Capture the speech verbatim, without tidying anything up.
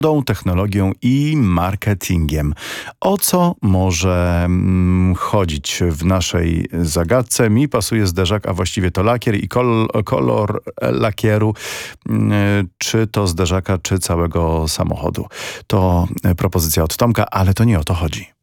modą, technologią i marketingiem. O co może mm, chodzić w naszej zagadce? Mi pasuje zderzak, a właściwie to lakier i kol, kolor lakieru, mm, czy to zderzaka, czy całego samochodu. To propozycja od Tomka, ale to nie o to chodzi.